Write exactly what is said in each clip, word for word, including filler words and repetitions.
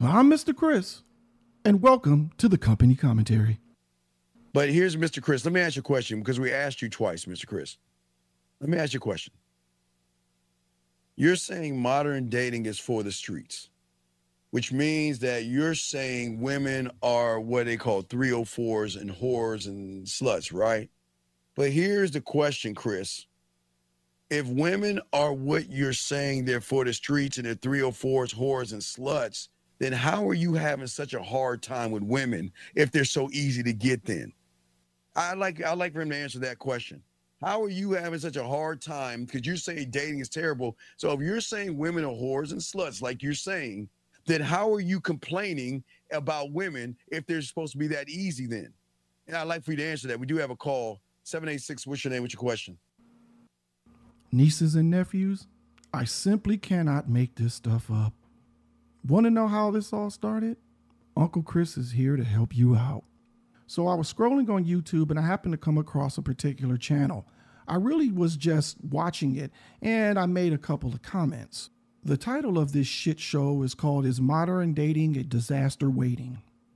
I'm Mister Chris, and welcome to the company commentary. But here's Mister Chris. Let me ask you a question because we asked you twice, Mister Chris. Let me ask you a question. You're saying modern dating is for the streets, which means that you're saying women are what they call three oh fours and whores and sluts, right? But here's the question, Chris. If women are what you're saying they're for the streets and they're three oh fours, whores, and sluts, then how are you having such a hard time with women if they're so easy to get then? I'd like, I'd like for him to answer that question. How are you having such a hard time? Because you say dating is terrible. So if you're saying women are whores and sluts, like you're saying, then how are you complaining about women if they're supposed to be that easy then? And I'd like for you to answer that. We do have a call. seven eight six, what's your name? What's your question? Nieces and nephews, I simply cannot make this stuff up. Want to know how this all started? Uncle Chris is here to help you out. So I was scrolling on YouTube and I happened to come across a particular channel. I really was just watching it and I made a couple of comments. The title of this shit show is called Is Modern Dating a Disaster Waiting?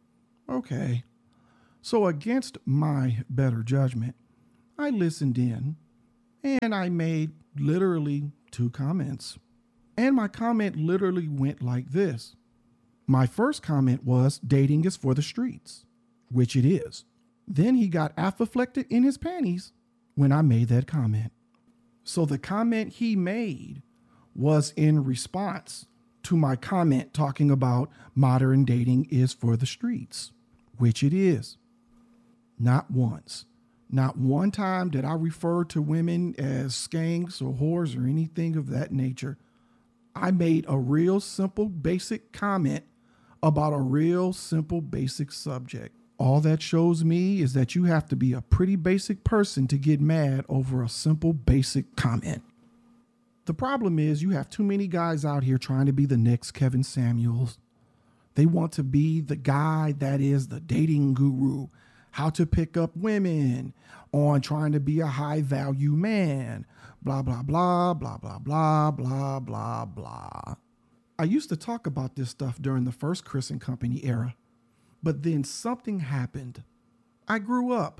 Okay. So against my better judgment, I listened in and I made literally two comments. And my comment literally went like this. My first comment was, dating is for the streets, which it is. Then he got afflicted in his panties when I made that comment. So the comment he made was in response to my comment talking about modern dating is for the streets, which it is. Not once. Not one time did I refer to women as skanks or whores or anything of that nature. I made a real simple, basic comment about a real simple, basic subject. All that shows me is that you have to be a pretty basic person to get mad over a simple, basic comment. The problem is you have too many guys out here trying to be the next Kevin Samuels. They want to be the guy that is the dating guru, how to pick up women, on trying to be a high value man, blah, blah, blah, blah, blah, blah, blah, blah, blah. I used to talk about this stuff during the first Chris and Company era, but then something happened. I grew up.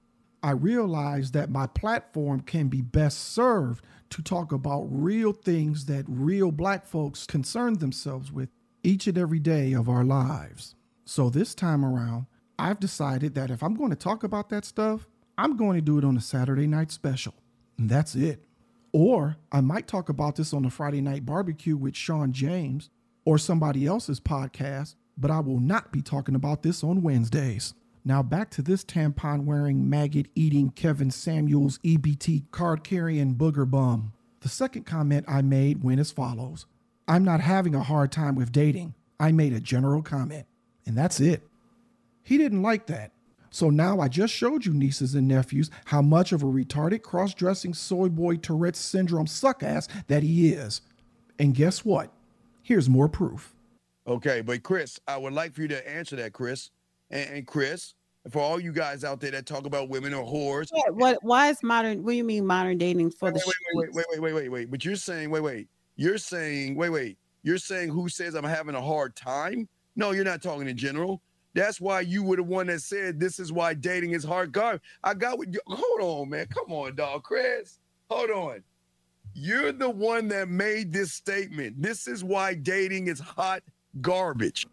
I realized that my platform can be best served to talk about real things that real black folks concern themselves with each and every day of our lives. So this time around, I've decided that if I'm going to talk about that stuff, I'm going to do it on a Saturday night special. And that's it. Or I might talk about this on a Friday night barbecue with Sean James or somebody else's podcast, but I will not be talking about this on Wednesdays. Now back to this tampon-wearing, maggot-eating Kevin Samuels E B T card-carrying booger bum. The second comment I made went as follows. I'm not having a hard time with dating. I made a general comment, and that's it. He didn't like that. So now I just showed you, nieces and nephews, how much of a retarded, cross-dressing, soy boy Tourette's syndrome suck-ass that he is. And guess what? Here's more proof. Okay, but Chris, I would like for you to answer that, Chris. And, and Chris, for all you guys out there that talk about women or whores. Yeah, what? Why is modern, what do you mean modern dating for wait, the wait, wait, wait, wait, wait, wait, wait. But you're saying, wait, wait. You're saying, wait, wait. You're saying who says I'm having a hard time? No, you're not talking in general. That's why you were the one that said this is why dating is hard. God, I got what you, hold on, man. Come on, dog. Chris, hold on. You're the one that made this statement. This is why dating is hot garbage.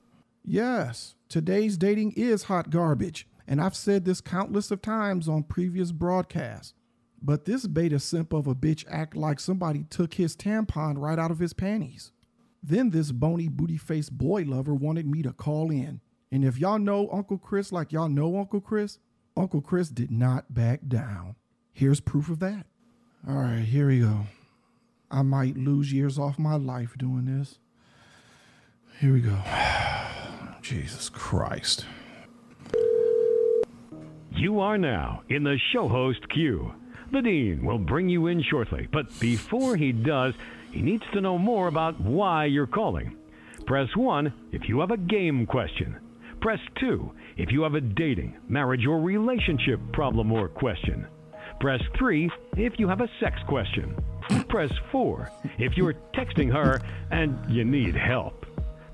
Yes, today's dating is hot garbage. And I've said this countless of times on previous broadcasts. But this beta simp of a bitch act like somebody took his tampon right out of his panties. Then this bony booty-faced boy lover wanted me to call in. And if y'all know Uncle Chris like y'all know Uncle Chris, Uncle Chris did not back down. Here's proof of that. All right, here we go. I might lose years off my life doing this. Here we go. Jesus Christ. You are now in the show host queue. The Dean will bring you in shortly, but before he does, he needs to know more about why you're calling. Press one if you have a game question. Press two if you have a dating, marriage, or relationship problem or question. Press three if you have a sex question. Press four if you're texting her and you need help.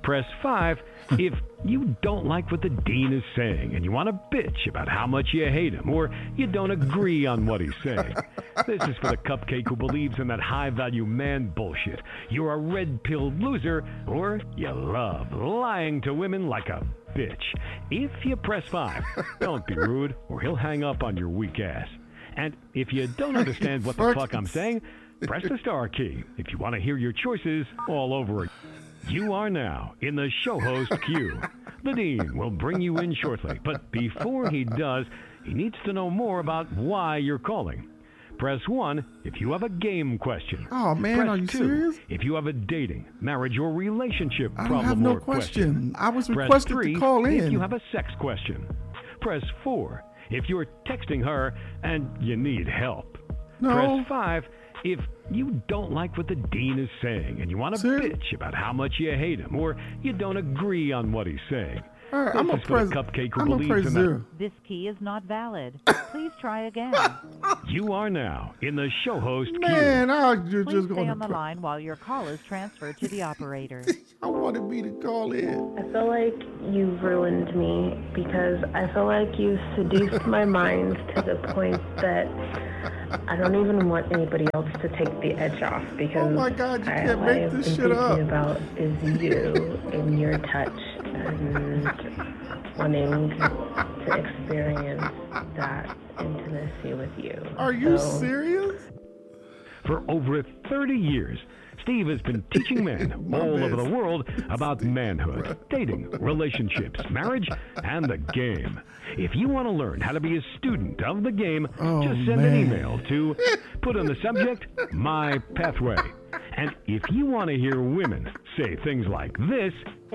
Press five if you don't like what the dean is saying and you want to bitch about how much you hate him or you don't agree on what he's saying. This is for the cupcake who believes in that high-value man bullshit. You're a red-pilled loser or you love lying to women like a bitch. If you press five, don't be rude or he'll hang up on your weak ass. And if you don't understand what the fuck I'm saying, press the star key if you want to hear your choices all over again. You are now in the show host queue. The dean will bring you in shortly, but before he does, he needs to know more about why you're calling. Press one if you have a game question. Oh, man, Press are you two serious? if you have a dating, marriage, or relationship I don't problem have no or question. I was Press requested three to call in. if you have a sex question. Press four if you're texting her and you need help. No. Press five if you don't like what the dean is saying and you want to Seriously? bitch about how much you hate him or you don't agree on what he's saying. All right, This I'm is a for press. the cupcake who I'm a believes press in zero. This key is not valid. Please try again. that. You are now in the show host Man, I was Please just stay going on the to. line while your call is transferred to the operator. I wanted me to call in. I feel like you've ruined me because I feel like you've seduced my mind to the point that I don't even want anybody else to take the edge off because Oh my God, you I, can't all make I've this been shit thinking up. about is you and your touch and wanting to experience that intimacy with you. Are you So, serious? For over thirty years, Steve has been teaching men My all bad. over the world about manhood, dating, relationships, marriage, and the game. If you want to learn how to be a student of the game, Oh, just send man. an email to put on the subject, My Pathway. And if you want to hear women say things like this,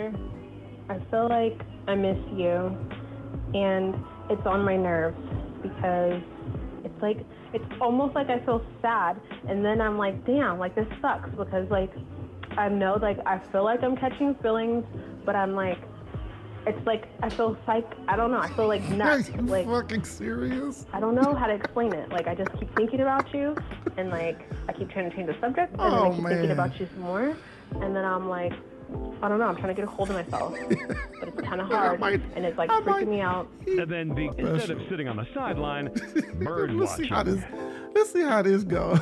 I feel like I miss you, and it's on my nerves because it's like it's almost like I feel sad, and then I'm like, damn, like this sucks because like I know like I feel like I'm catching feelings, but I'm like, it's like I feel psych. I don't know. I feel like Are nuts. you Like fucking serious? I don't know how to explain it. Like I just keep thinking about you, and like I keep trying to change the subject, and then Oh, I keep thinking man. about you some more, and then I'm like, I don't know. I'm trying to get a hold of myself, but it's kind of hard, might- and it's like I freaking might- me out. and then be, instead of sitting on the sideline, bird Let's see how watching. this. Let's see how this goes.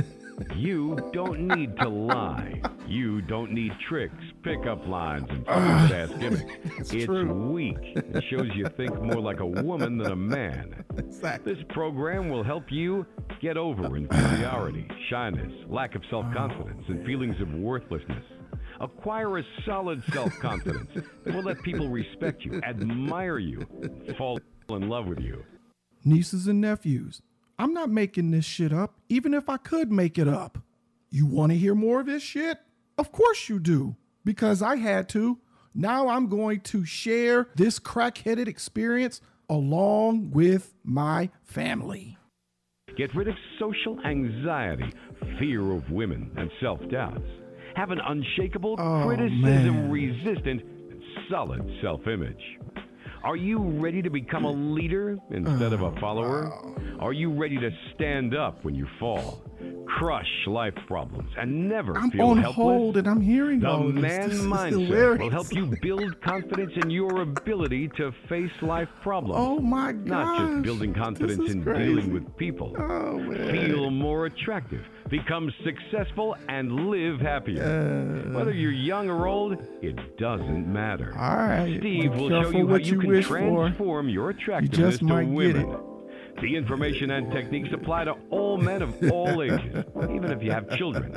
You don't need to lie. You don't need tricks, pickup lines, and ass gimmicks. It's It's true. weak. It shows you think more like a woman than a man. Exactly. This program will help you get over inferiority, shyness, lack of self-confidence, and feelings of worthlessness. Acquire a solid self-confidence that will let people respect you, admire you, and fall in love with you. Nieces and nephews, I'm not making this shit up, even if I could make it up. You want to hear more of this shit? Of course you do, because I had to. Now I'm going to share this crack-headed experience along with my family. Get rid of social anxiety, fear of women, and self-doubts. Have an unshakable, Oh, man. criticism-resistant, and solid self-image. Are you ready to become a leader instead of a follower? Are you ready to stand up when you fall, crush life problems, and never I'm feel on helpless? hold and I'm hearing The all of this. man This is mindset hilarious. will help you build confidence in your ability to face life problems. Oh my god! Not just building confidence in dealing with people. Oh man! Feel more attractive, become successful, and live happier. Uh, Whether you're young or old, it doesn't matter. all right. Steve Be will show careful you how what you, you can wish for. transform your attractiveness just to might get women. it. The information and techniques apply to all men of all ages, even if you have children.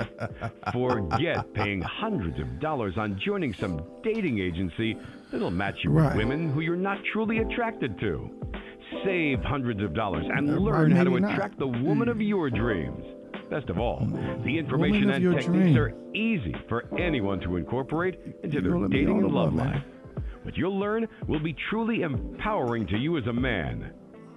Forget paying hundreds of dollars on joining some dating agency that'll match you Right. with women who you're not truly attracted to. Save hundreds of dollars and Uh, learn how to maybe not. attract the woman of your dreams. Best of all, the information Woman of and your techniques dream. are easy for anyone to incorporate into their You're let me dating on and the love love, man. life. What you'll learn will be truly empowering to you as a man.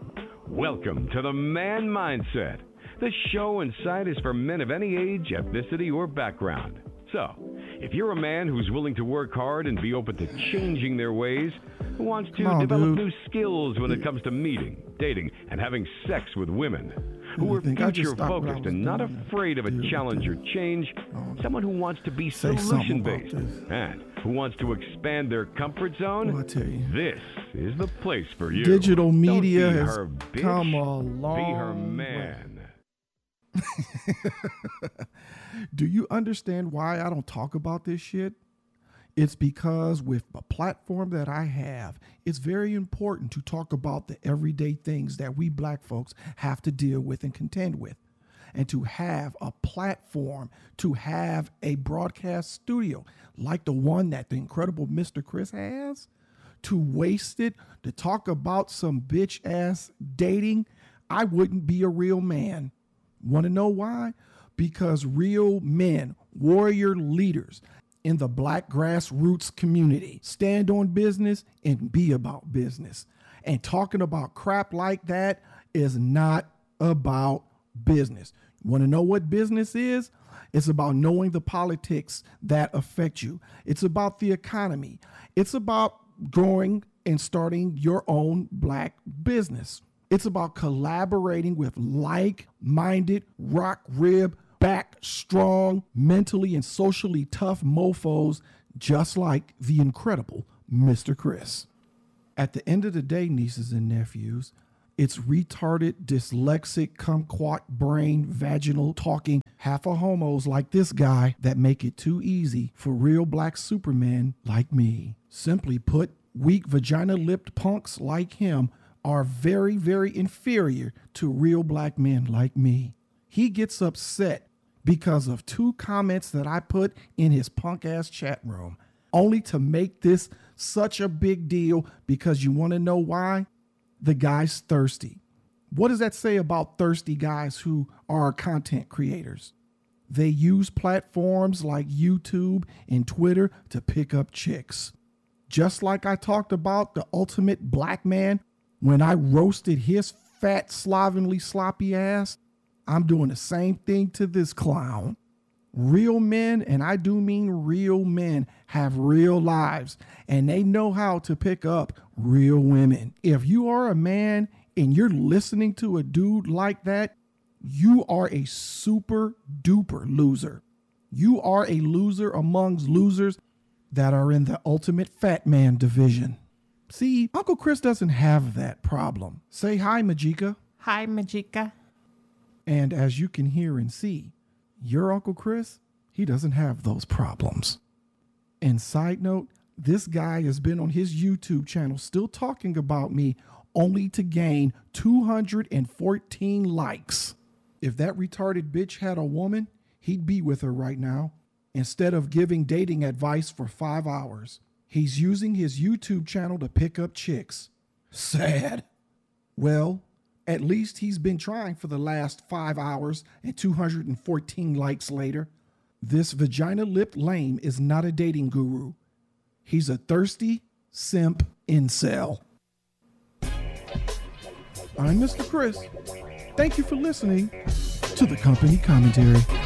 Welcome to the Man Mindset. This show and site is for men of any age, ethnicity, or background. So, if you're a man who's willing to work hard and be open to changing their ways, who wants to Come on, develop dude. new skills when it comes to meeting, dating, and having sex with women, who You are think I just future stopped what I focused was and not doing? afraid of a Dude, challenge or dude. change, Oh. someone who wants to be Say something solution about based, this. and who wants to expand their comfort zone? Well, I tell you, this is the place for you. digital Don't media be has her bitch, come a long Be her way. man. Do you understand why I don't talk about this shit? It's because with the platform that I have, it's very important to talk about the everyday things that we black folks have to deal with and contend with. And to have a platform, to have a broadcast studio like the one that the incredible Mister Chris has, to waste it, to talk about some bitch ass dating, I wouldn't be a real man. Want to know why? Because real men, warrior leaders in the black grassroots community stand on business and be about business. And talking about crap like that is not about business. Want to know what business is? It's about knowing the politics that affect you. It's about the economy. It's about growing and starting your own black business. It's about collaborating with like-minded, rock rib, back strong, mentally and socially tough mofos just like the incredible Mister Chris. At the end of the day, nieces and nephews, it's retarded, dyslexic, kumquat brain, vaginal talking, half a homos like this guy that make it too easy for real black supermen like me. Simply put, weak vagina-lipped punks like him are very, very inferior to real black men like me. He gets upset because of two comments that I put in his punk-ass chat room, only to make this such a big deal because you want to know why? The guy's thirsty. What does that say about thirsty guys who are content creators? They use platforms like YouTube and Twitter to pick up chicks. Just like I talked about the ultimate black man when I roasted his fat, slovenly, sloppy ass, I'm doing the same thing to this clown. Real men, and I do mean real men, have real lives, and they know how to pick up real women. If you are a man and you're listening to a dude like that, you are a super duper loser. You are a loser amongst losers that are in the ultimate fat man division. See, Uncle Chris doesn't have that problem. Say hi, Majika. Hi, Majika. And as you can hear and see, your Uncle Chris, he doesn't have those problems. And side note, this guy has been on his YouTube channel still talking about me only to gain two hundred fourteen likes. If that retarded bitch had a woman, he'd be with her right now. Instead of giving dating advice for five hours, he's using his YouTube channel to pick up chicks. Sad. Well, at least he's been trying for the last five hours and two hundred fourteen likes later. This vagina-lipped lame is not a dating guru. He's a thirsty simp incel. I'm Mister Chris. Thank you for listening to the Company Commentary.